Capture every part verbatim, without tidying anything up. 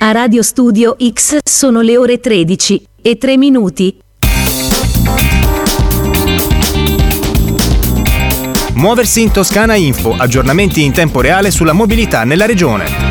A Radio Studio X sono le ore tredici e tre minuti. Muoversi in Toscana Info, aggiornamenti in tempo reale sulla mobilità nella regione.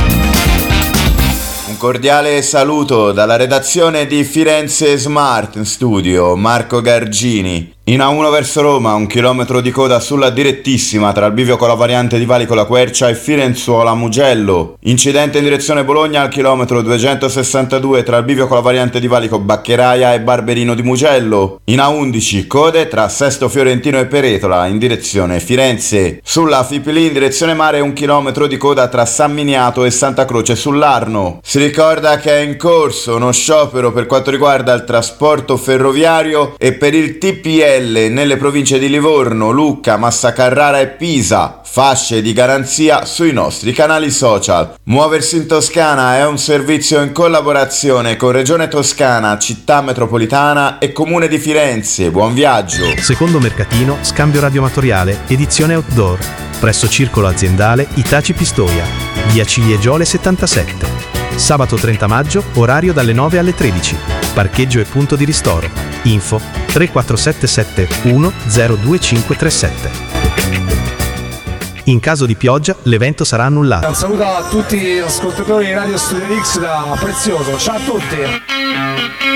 Un cordiale saluto dalla redazione di Firenze Smart Studio, Marco Gargini. In A uno verso Roma, un chilometro di coda sulla direttissima tra il bivio con la variante di Valico La Quercia e Firenzuola Mugello. Incidente in direzione Bologna al chilometro duecentosessantadue tra il bivio con la variante di Valico Baccheraia e Barberino di Mugello. In A undici, code tra Sesto Fiorentino e Peretola in direzione Firenze. Sulla Fipili in direzione mare un chilometro di coda tra San Miniato e Santa Croce sull'Arno. Si ricorda che è in corso uno sciopero per quanto riguarda il trasporto ferroviario e per il T P L nelle province di Livorno, Lucca, Massa Carrara e Pisa. Fasce di garanzia sui nostri canali social. Muoversi in Toscana è un servizio in collaborazione con Regione Toscana, Città Metropolitana e Comune di Firenze. Buon viaggio! Secondo mercatino, scambio radioamatoriale, edizione outdoor. Presso Circolo Aziendale Itaci Pistoia, via Ciliegiole settantasette. Sabato trenta maggio, orario dalle nove alle tredici. Parcheggio e punto di ristoro. Info tre quattro sette sette uno zero due cinque tre sette. In caso di pioggia, l'evento sarà annullato. Un saluto a tutti gli ascoltatori di Radio Studio X da Prezioso. Ciao a tutti!